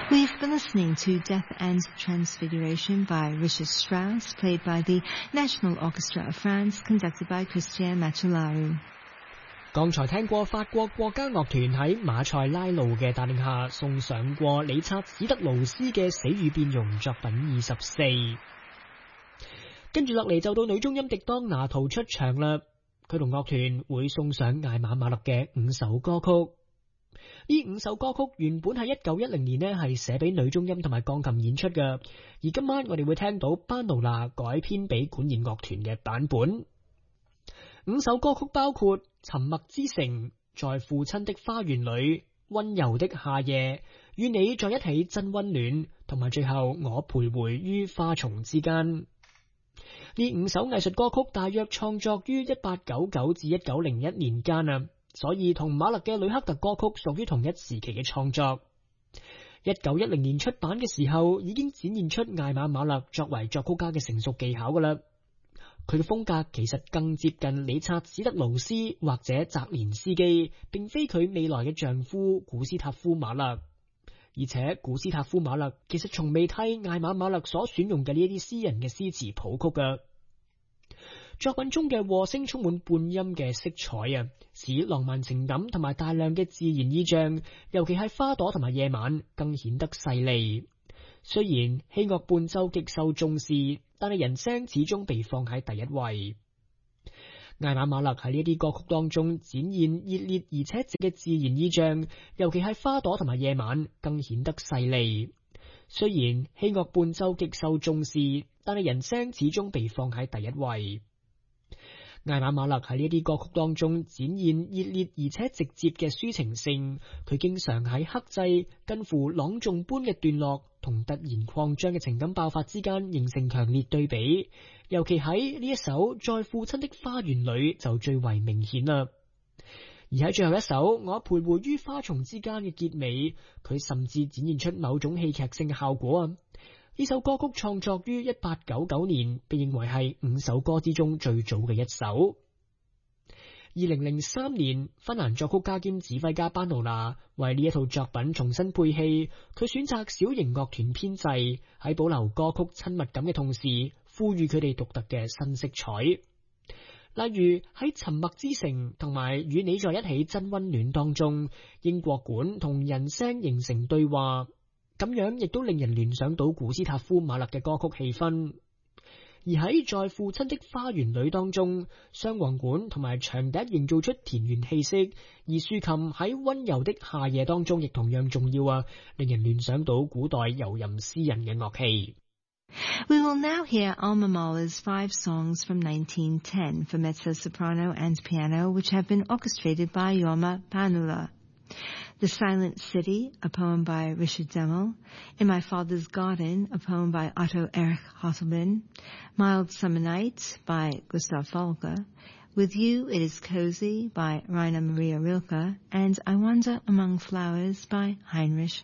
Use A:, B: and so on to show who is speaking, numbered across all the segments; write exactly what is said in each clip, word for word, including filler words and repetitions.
A: We've been listening to Death and Transfiguration by Richard Strauss, played by the National Orchestra of France, conducted by Christian Macellaro。
B: 剛才聽過法國國家樂團喺馬塞拉路嘅帶領下送上過理察史德勞斯嘅死與變容作品二十四。跟住落嚟就到女中音狄當拿圖出場啦，佢同樂團會送上艾瑪馬勒嘅五首歌曲。呢五首歌曲原本係一九一零年呢係寫俾女中音同埋鋼琴演出嘅，而今晚我哋會聽到班奴拿改編俾管弦樂團嘅版本。五首歌曲包括《沉默之城》、《在父親的花園裡》、《溫柔的夏夜》、《與你在一起真溫暖》同埋最後《我徘徊於花叢之間》。呢五首藝術歌曲大約創作於一八九九至一九零一年間啊，所以同馬勒嘅呂克特歌曲屬於同一時期嘅創作。一九一零年出版嘅時候，已經展現出艾瑪馬勒作為作曲家嘅成熟技巧噶啦。佢嘅風格其實更接近理察史德勞斯或者澤連斯基，並非佢未來嘅丈夫古斯塔夫馬勒。而且古斯塔夫馬勒其實從未替艾瑪馬勒所選用嘅呢一啲詩人嘅詩詞譜曲噶。作品中嘅和聲充滿半音嘅色彩啊，使浪漫情感同埋大量嘅自然意象，尤其係花朵同埋夜晚更顯得細膩。雖然器樂伴奏極受重視，但係人聲始終被放喺第一位。艾瑪馬勒喺呢啲歌曲當中展現熱烈而且直嘅自然意象，尤其係花朵同埋夜晚更顯得細膩。雖然器樂伴奏極受重視，但係人聲始終被放喺第一位。艾瑪馬勒喺呢啲歌曲當中展現熱烈而且直接嘅抒情性，佢經常喺克制近乎朗誦般嘅段落同突然擴張嘅情感爆發之間形成強烈對比，尤其喺呢一首在父親的花園裡就最為明顯啦。而喺最後一首我徘徊於花叢之間嘅結尾，佢甚至展現出某種戲劇性嘅效果啊！呢首歌曲創作於一八九九年，被認為係五首歌之中最早嘅一首。二零零三年，芬蘭作曲家兼指揮家班奴拿為呢一套作品重新配器，佢選擇小型樂團編制，喺保留歌曲親密感嘅同時，賦予佢哋獨特嘅新色彩。例如喺《沉默之城》同埋《與你在一起真溫暖》當中，英國管同人聲形成對話。咁樣亦都令人聯想到古斯塔夫馬勒嘅歌曲氣氛。而喺在父親的花園裡當中，雙簧管同埋長笛營造出田園氣息，而豎琴喺溫柔的夏夜當中亦同樣重要啊，令人聯想到古代遊吟詩人嘅樂器。
A: We will now hear Alma Mahler's five songs from nineteen ten for mezzo soprano and piano, which have been orchestrated by Jorma Panula.The Silent City, a poem by Richard Demmel. In My Father's Garden, a poem by Otto Erich Hartelmann. Mild Summer Night by Gustav Volker. With You It Is Cozy by Rainer Maria Rilke. And I Wander Among Flowers by Heinrich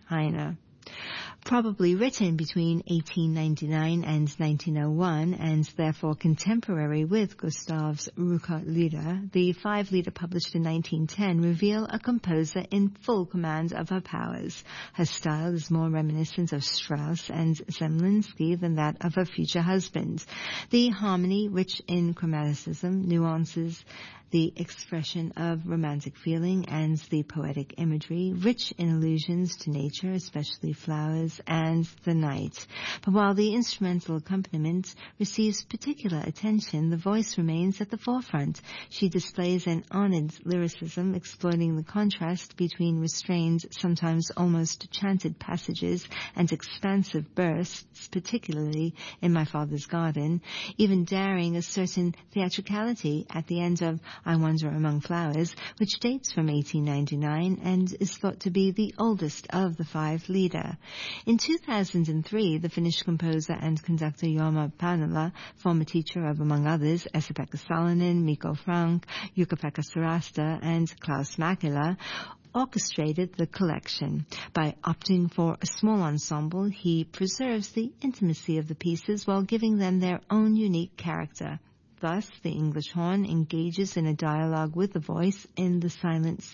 A: Heine.Probably written between eighteen ninety-nine and nineteen oh one, and therefore contemporary with Gustav's Rucker-Lieder, the five lieder published in nineteen ten reveal a composer in full command of her powers. Her style is more reminiscent of Strauss and Zemlinsky than that of her future husband. The harmony, rich in chromaticism, nuances, the expression of romantic feeling, and the poetic imagery, rich in allusions to nature, especially flowers, and the night. But while the instrumental accompaniment receives particular attention, the voice remains at the forefront. She displays an honored lyricism, exploiting the contrast between restrained, sometimes almost chanted passages and expansive bursts, particularly in My Father's Garden, even daring a certain theatricality at the end of I Wander Among Flowers, which dates from eighteen ninety-nine and is thought to be the oldest of the five lieder. In two thousand three, the Finnish composer and conductor Jorma Panula, former teacher of, among others, Esa-Pekka Salonen, Mikko Frank, Jukka-Pekka Sarasta, and Klaus Mäkelä, orchestrated the collection. By opting for a small ensemble, he preserves the intimacy of the pieces while giving them their own unique character. Thus, the English horn engages in a dialogue with the voice in the silent